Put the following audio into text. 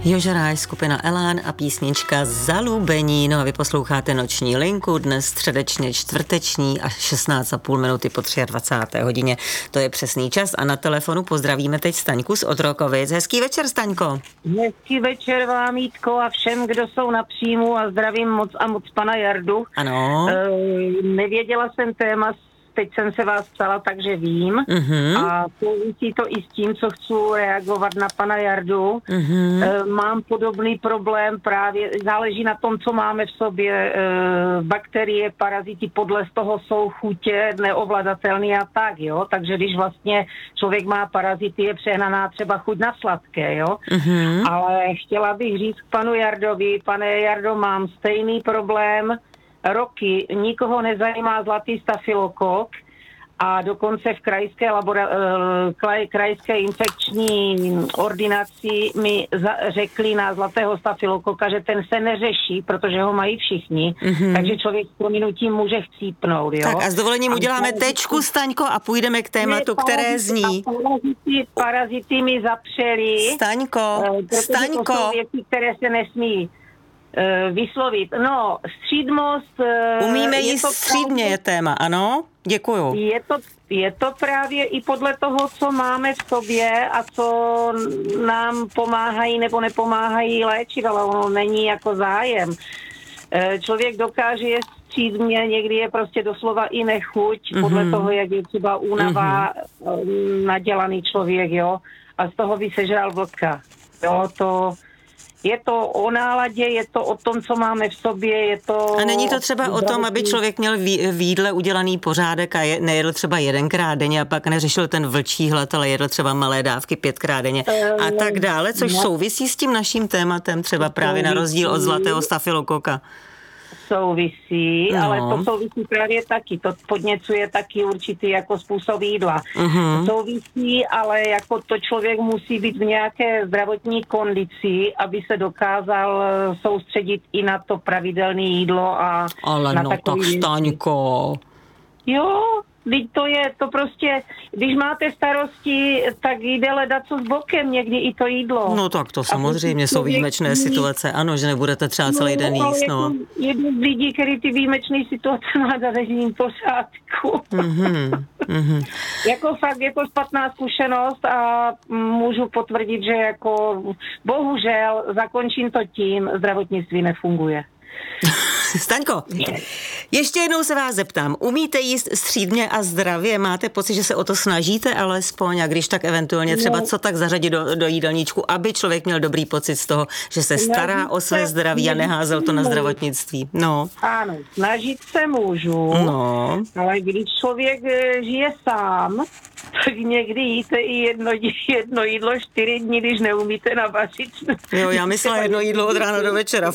Jožeráš, skupina Elán a písnička Zalubení. No a vy posloucháte Noční linku, dnes středečně čtvrteční až 16,5 minuty po 23. hodině. To je přesný čas a na telefonu pozdravíme teď Staňku z Otrokovic. Hezký večer, Staňko. Hezký večer vám, Jítko, a všem, kdo jsou na příjmu, a zdravím moc a moc pana Jardu. Ano. Nevěděla jsem téma, teď jsem se vás ptala, takže vím. A souvisí to i s tím, co chci reagovat na pana Jardu. Mám podobný problém, právě záleží na tom, co máme v sobě. Bakterie, parazity, podle toho jsou chutě neovladatelný a tak, jo. Takže když vlastně člověk má parazity, je přehnaná třeba chuť na sladké, jo. Ale chtěla bych říct k panu Jardovi, pane Jardo, mám stejný problém roky, nikoho nezajímá zlatý stafylokok a dokonce v krajské infekční ordinaci mi řekli na zlatého stafylokoka, že ten se neřeší, protože ho mají všichni, takže člověk s prominutím může chcípnout, jo. Tak a s dovolením uděláme tečku, Staňko, a půjdeme k tématu, které zní. Parazity mi zapřeli. Staňko. To jsou věci, které se nesmí vyslovit. No, střídmost... Umíme jíst střídmě je téma, ano? Děkuju. Je to právě i podle toho, co máme v sobě a co nám pomáhají nebo nepomáhají léčiv, ale ono není jako zájem. Člověk dokáže jíst střídmě, někdy je prostě doslova i nechuť, podle toho, jak je třeba únava nadělaný člověk, jo, a z toho by sežral vlka. Jo, je to o náladě, je to o tom, co máme v sobě, je to... A není to třeba o tom, aby člověk měl v jídle udělaný pořádek a nejedl třeba 1krát denně a pak neřešil ten vlčí hlad, ale jedl třeba malé dávky 5krát denně a tak dále, což souvisí s tím naším tématem, třeba právě na rozdíl od zlatého stafylokoka. Souvisí, ale to souvisí právě taky, to podněcuje taky určitý jako způsob jídla. Souvisí, ale jako to člověk musí být v nějaké zdravotní kondici, aby se dokázal soustředit i na to pravidelné jídlo a ale na no tak Staňko. Jo, to prostě, když máte starosti, tak jde ledat co s bokem, někdy i to jídlo. No tak to samozřejmě jsou výjimečné situace, ano, že nebudete třeba celý den jíst, no. Jeden z lidí, který ty výjimečné situace má za režim pořádku. Jako fakt je to špatná zkušenost a můžu potvrdit, že jako bohužel zakončím to tím, zdravotnictví nefunguje. Staňko, ještě jednou se vás zeptám, umíte jíst střídmě a zdravě? Máte pocit, že se o to snažíte alespoň a když tak eventuálně třeba co tak zařadit do jídelníčku, aby člověk měl dobrý pocit z toho, že se stará o své zdraví a neházel to na zdravotnictví? No. Ano, snažit se můžu, ale když člověk žije sám, tak někdy jíte i jedno jídlo 4 dny, když neumíte navařit. Jo, já myslela jedno jídlo od rána do večera.